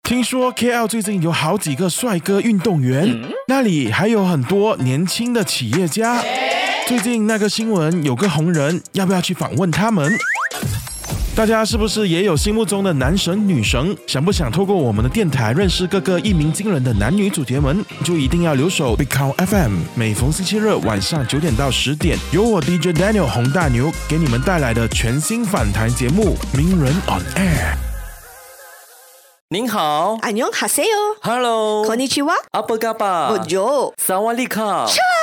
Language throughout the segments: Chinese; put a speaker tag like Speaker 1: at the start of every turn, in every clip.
Speaker 1: 听说 KL 最近有好几个帅哥运动员，那里还有很多年轻的企业家。最近那个新闻有个红人，要不要去访问他们？大家是不是也有心目中的男神女神？想不想透过我们的电台认识各个一鸣惊人的男女主角们？就一定要留守 Big Count FM， 每逢星期日晚上9点到10点，由我 DJ Daniel 洪大牛给你们带来的全新访谈节目《名人 on Air》。
Speaker 2: 您好，
Speaker 3: 안녕하세요
Speaker 2: Hello，
Speaker 3: konnichiwa，
Speaker 2: apa kabar，
Speaker 3: Bonjour，
Speaker 2: Sawadika，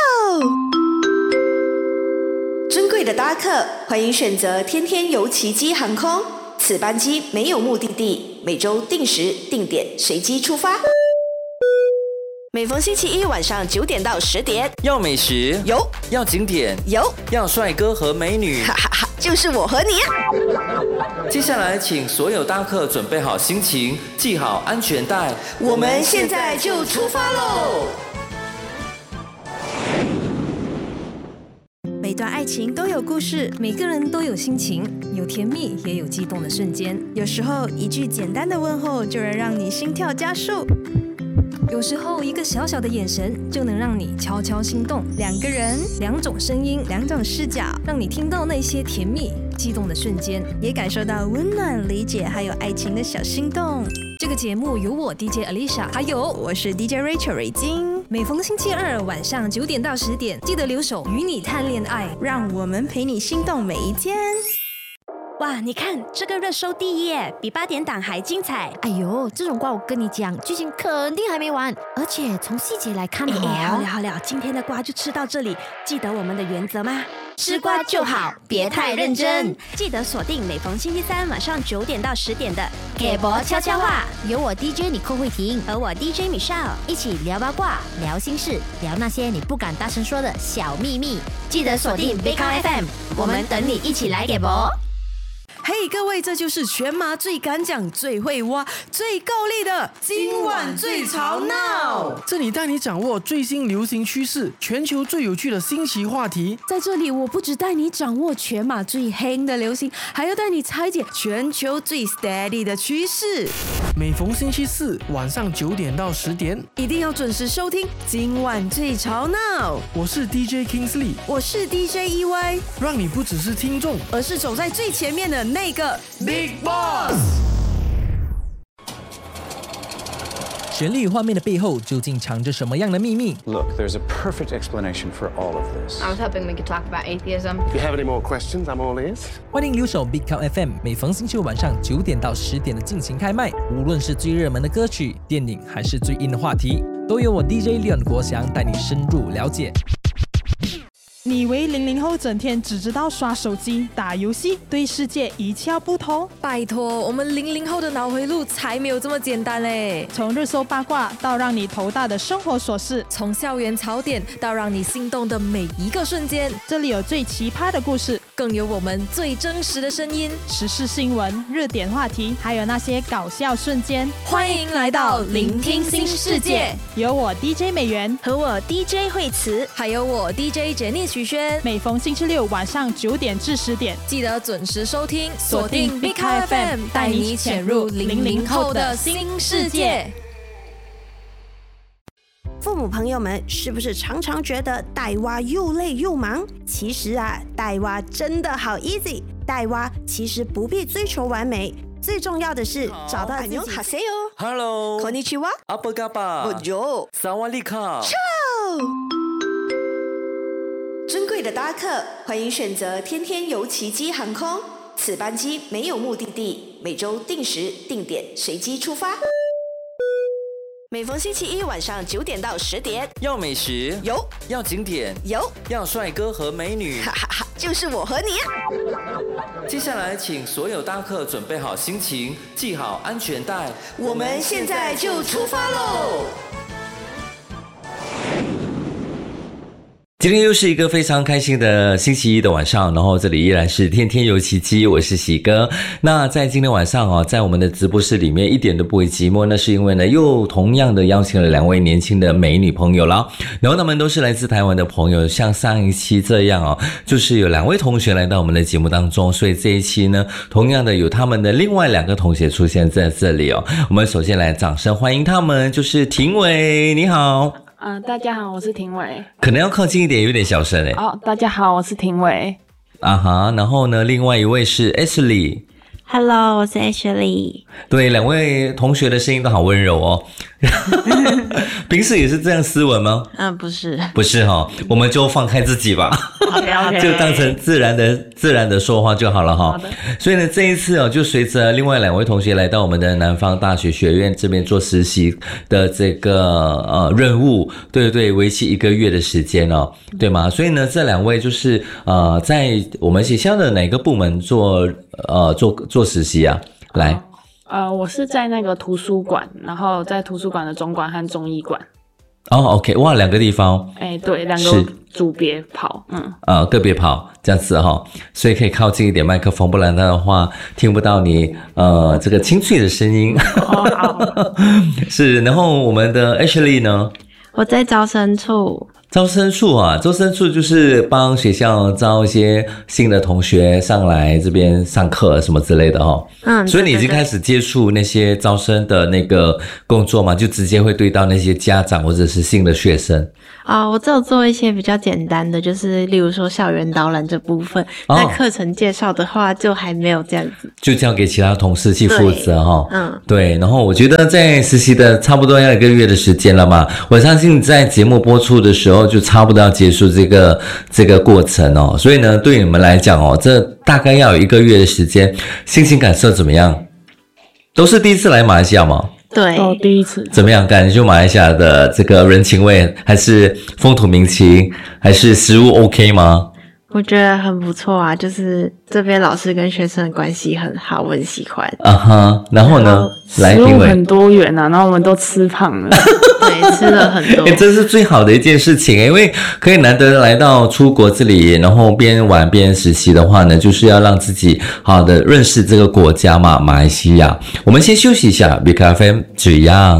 Speaker 3: 尊贵的搭客，欢迎选择天天游奇迹航空。此班机没有目的地，每周定时定点随机出发。每逢星期一晚上9点到10点，
Speaker 2: 要美食
Speaker 3: 有，
Speaker 2: 要景点
Speaker 3: 有，
Speaker 2: 要帅哥和美女，
Speaker 3: 哈哈哈，就是我和你。
Speaker 2: 接下来请所有搭客准备好心情，系好安全带，
Speaker 3: 我们现在就出发喽！
Speaker 4: 每段爱情都有故事，每个人都有心情，有甜蜜也有激动的瞬间。
Speaker 5: 有时候一句简单的问候就能让你心跳加速，
Speaker 4: 有时候一个小小的眼神就能让你悄悄心动。
Speaker 5: 两个人，
Speaker 4: 两种声音，
Speaker 5: 两种视角，
Speaker 4: 让你听到那些甜蜜激动的瞬间，
Speaker 5: 也感受到温暖、理解还有爱情的小心动。
Speaker 4: 这个节目由我 DJ Alicia， 还有
Speaker 5: 我是 DJ Rachel 蕊晶。
Speaker 4: 每逢星期二晚上9点到10点，记得留守与你谈恋爱，
Speaker 5: 让我们陪你心动每一天。
Speaker 6: 哇，你看这个热搜第一耶，比8点档还精彩。
Speaker 7: 哎呦，这种瓜我跟你讲，剧情肯定还没完，而且从细节来看
Speaker 6: 好了，今天的瓜就吃到这里。记得我们的原则吗？吃瓜就好，别太认真。记得锁定每逢星期三晚上9点到10点的给博悄悄话，
Speaker 7: 有我 DJ 你寇慧婷
Speaker 6: 和我 DJ Michelle
Speaker 7: 一起聊八卦、聊心事、聊那些你不敢大声说的小秘密。
Speaker 6: 记得锁定 Big Count FM， 我们等你一起来给博。
Speaker 8: 嘿，各位，这就是全马最敢讲、最会挖、最够力的今晚最吵闹。
Speaker 9: 这里带你掌握最新流行趋势，全球最有趣的新奇话题。
Speaker 8: 在这里，我不只带你掌握全马最黑的流行，还要带你拆解全球最 steady 的趋势。
Speaker 9: 每逢星期四晚上9点到10点，
Speaker 8: 一定要准时收听今晚最吵闹。
Speaker 9: 我是 DJ Kingsley，
Speaker 8: 我是 DJ EY，
Speaker 9: 让你不只是听众，
Speaker 8: 而是走在最前面的那个
Speaker 9: Big Boss。
Speaker 10: 绚丽画面的背后究竟藏着什么样的秘密
Speaker 11: ？Look, there's a perfect explanation for all of this.
Speaker 12: I was hoping we could talk about atheism.
Speaker 11: If you have any more questions, I'm all ears.
Speaker 10: 欢迎留守 Big Count FM， 每逢星期五晚上9点到10点的进行开麦。无论是最热门的歌曲、电影，还是最硬的话题，都由我 DJ Leon 国祥带你深入了解。
Speaker 13: 你以为00后整天只知道刷手机、打游戏，对世界一窍不通？
Speaker 8: 拜托，我们00后的脑回路才没有这么简单嘞！
Speaker 13: 从热搜八卦到让你头大的生活琐事，
Speaker 8: 从校园槽点到让你心动的每一个瞬间，
Speaker 13: 这里有最奇葩的故事，
Speaker 8: 更有我们最真实的声音，
Speaker 13: 时事新闻、热点话题，还有那些搞笑瞬间。
Speaker 8: 欢迎来到聆听新世界，
Speaker 13: 有我 DJ 美元
Speaker 6: 和我 DJ 惠慈，
Speaker 8: 还有我 DJ Jenny 徐轩。
Speaker 13: 每逢星期六晚上9点至10点，
Speaker 8: 记得准时收听，锁定 Big Count FM， 带你潜入00后的新世界。
Speaker 5: 父母朋友们是不是常常觉得带娃又累又忙？其实啊，带娃真的好 easy， 带娃其实不必追求完美，最重要的是找到自己。
Speaker 2: Hello，
Speaker 3: konnichiwa，
Speaker 2: apa kabar，
Speaker 3: Bonjour，
Speaker 2: Sawadika。
Speaker 3: 尊贵的搭客，欢迎选择天天游奇迹航空。此班机没有目的地，每周定时定点随机出发。每逢星期一晚上9点到10点，
Speaker 2: 要美食
Speaker 3: 有，
Speaker 2: 要景点
Speaker 3: 有，
Speaker 2: 要帅哥和美女，
Speaker 3: 哈哈哈，就是我和你。
Speaker 2: 接下来请所有搭客准备好心情，系好安全带，
Speaker 3: 我们现在就出发喽！
Speaker 14: 今天又是一个非常开心的星期一的晚上，然后这里依然是天天有奇迹，我是喜哥。那在今天晚上在我们的直播室里面一点都不会寂寞，那是因为呢又同样的邀请了2位年轻的美女朋友了，然后他们都是来自台湾的朋友，像上一期这样就是有2位同学来到我们的节目当中，所以这一期呢同样的有他们的另外2个同学出现在这里我们首先来掌声欢迎他们，就是庭伟，你好。
Speaker 15: 大家好，我是庭伟。
Speaker 14: 可能要靠近一点，有点小声
Speaker 15: 大家好，我是庭伟。
Speaker 14: 然后呢，另外一位是 Ashley。Hello，
Speaker 16: 我是 Ashley。
Speaker 14: 对，2位同学的声音都好温柔平时也是这样斯文吗？
Speaker 16: 不是。
Speaker 14: 不是我们就放开自己吧。
Speaker 16: OK，
Speaker 14: 就当成自然的说话就好了
Speaker 15: 好的。
Speaker 14: 所以呢，这一次就随着另外2位同学来到我们的南方大学学院这边做实习的这个任务，对，为期1个月的时间对吗？所以呢，这2位就是在我们学校的哪个部门做实习啊？来。
Speaker 15: 我是在那个图书馆，然后在图书馆的总馆和中医馆。
Speaker 14: OK， 哇，2个地方。
Speaker 15: 对，2个组别跑，
Speaker 14: 个别跑这样子所以可以靠近一点麦克风，不然的话听不到你这个清脆的声音。
Speaker 15: 好。
Speaker 14: 是，然后我们的 Ashley 呢？
Speaker 16: 我在招生处。
Speaker 14: 招生处就是帮学校招一些新的同学上来这边上课什么之类的所以你已经开始接触那些招生的那个工作嘛，就直接会对到那些家长或者是新的学生。
Speaker 16: 我只有做一些比较简单的，就是例如说校园导览这部分。那课程介绍的话就还没有这样子，
Speaker 14: 就交给其他同事去负责对，然后我觉得在实习的差不多要1个月的时间了嘛，我相信在节目播出的时候就差不多要结束这个过程所以呢，对你们来讲这大概要有1个月的时间，心情感受怎么样？都是第一次来马来西亚吗？
Speaker 16: 对，
Speaker 15: 第一次。
Speaker 14: 怎么样？感觉马来西亚的这个人情味，还是风土民情，还是食物 OK 吗？
Speaker 16: 我觉得很不错啊，就是这边老师跟学生的关系很好，我很喜欢。
Speaker 14: 然后呢？来，
Speaker 15: 食物很多元然后我们都吃胖了。
Speaker 16: 对，吃了很多。
Speaker 14: 这是最好的一件事情因为可以难得来到出国这里，然后边玩边实习的话呢，就是要让自己好的认识这个国家嘛，马来西亚。我们先休息一下 ，Big FM 这样。